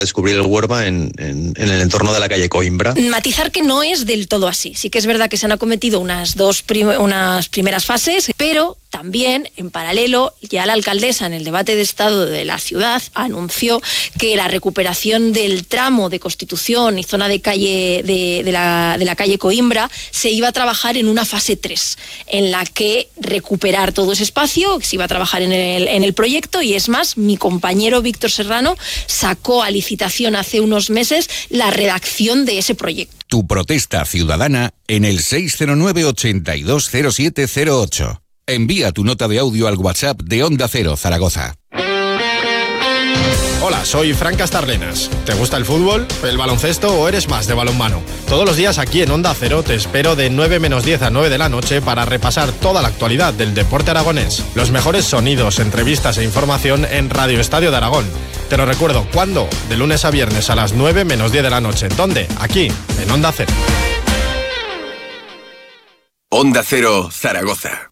descubrir el Huerva en el entorno de la calle Coimbra. Matizar que no es del todo así. Sí que es verdad que se han acometido unas primeras fases, pero también, en paralelo, ya la alcaldesa en el debate de Estado de la ciudad anunció que la recuperación del tramo de Constitución y zona de calle de la calle Coimbra se iba a trabajar en una fase 3, en la que recuperar todo ese espacio, se iba a trabajar en el proyecto, y es más, mi compañero Víctor Serrano sacó a licitación hace unos meses la redacción de ese proyecto. Tu protesta ciudadana en el 609-820708. Envía tu nota de audio al WhatsApp de Onda Cero Zaragoza. Hola, soy Fran Castarlenas. ¿Te gusta el fútbol, el baloncesto o eres más de balonmano? Todos los días aquí en Onda Cero te espero de 9 menos 10 a 9 de la noche para repasar toda la actualidad del deporte aragonés. Los mejores sonidos, entrevistas e información en Radio Estadio de Aragón. Te lo recuerdo, ¿cuándo? De lunes a viernes a las 9 menos 10 de la noche. ¿Dónde? Aquí, en Onda Cero. Onda Cero Zaragoza.